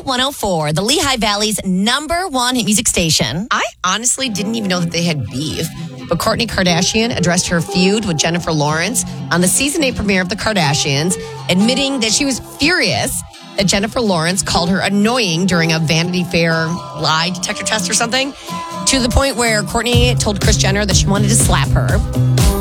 Z104, the Lehigh Valley's #1 hit music station. I honestly didn't even know that they had beef. But Kourtney Kardashian addressed her feud with Jennifer Lawrence on the season 8 premiere of The Kardashians, admitting that she was furious that Jennifer Lawrence called her annoying during a Vanity Fair lie detector test or something, to the point where Kourtney told Kris Jenner that she wanted to slap her.